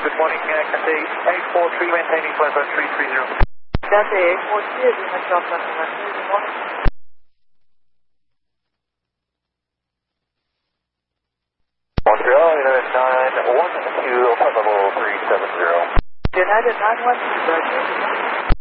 Good morning, Cathay 843, maintaining flight level 330. Cathay 843, you have dropped on the left. Good morning. Montreal, United 912, flight level 370. United 912,